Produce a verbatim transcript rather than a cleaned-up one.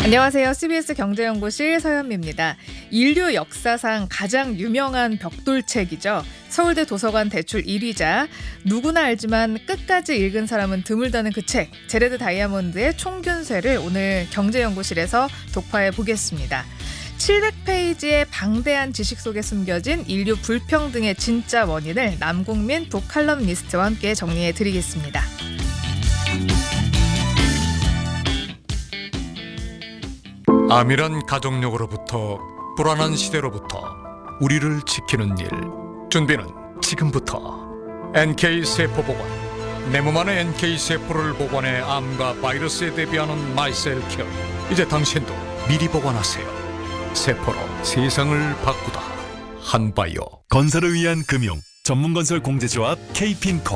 안녕하세요. 씨비에스 경제연구실 서현미입니다. 인류 역사상 가장 유명한 벽돌책이죠. 서울대 도서관 대출 일 위자, 누구나 알지만 끝까지 읽은 사람은 드물다는 그 책, 제레드 다이아몬드의 총균쇠를 오늘 경제연구실에서 독파해 보겠습니다. 칠백 페이지의 방대한 지식 속에 숨겨진 인류 불평등의 진짜 원인을 남국민 북칼럼니스트와 함께 정리해 드리겠습니다. 암이란 가족력으로부터 불안한 시대로부터 우리를 지키는 일. 준비는 지금부터. 엔케이 세포 보관. 내 몸 안에 엔케이 세포를 보관해 암과 바이러스에 대비하는 마이셀 케어. 이제 당신도 미리 보관하세요. 세포로 세상을 바꾸다. 한바이오. 건설을 위한 금융 전문건설 공제조합 케이핀코.